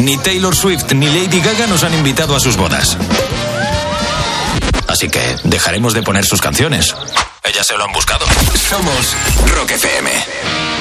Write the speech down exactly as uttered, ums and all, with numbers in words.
ni Taylor Swift ni Lady Gaga nos han invitado a sus bodas. Así que dejaremos de poner sus canciones. Ellas se lo han buscado. Somos Rock F M.